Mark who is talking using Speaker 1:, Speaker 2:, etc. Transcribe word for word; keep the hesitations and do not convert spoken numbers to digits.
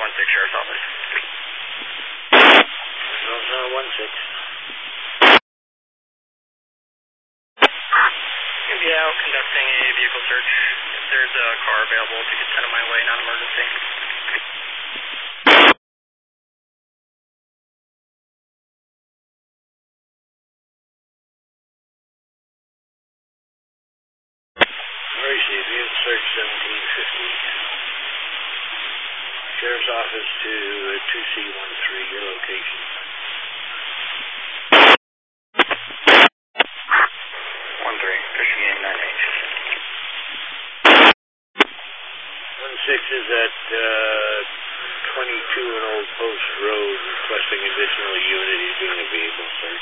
Speaker 1: one six, Sheriff's Office.
Speaker 2: Arizona one six.
Speaker 1: Yeah, conducting a vehicle search. If there's a car available, if you could send it my way, non-emergency.
Speaker 2: Receive, unit search seventeen fifty. Sheriff's Office to two C one three, your location.
Speaker 1: one three, fishing game nine H.
Speaker 2: one six is at uh, twenty-two and Old Post Road, requesting additional unit. He's doing a vehicle search.